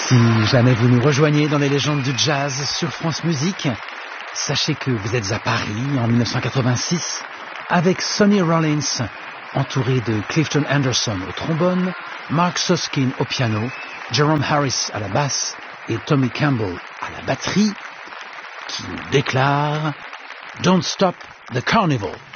Si jamais vous nous rejoignez dans les légendes du jazz sur France Musique, sachez que vous êtes à Paris en 1986 avec Sonny Rollins, entouré de Clifton Anderson au trombone, Mark Susskind au piano, Jerome Harris à la basse et Tommy Campbell à la batterie, qui déclare « Don't Stop the Carnival ».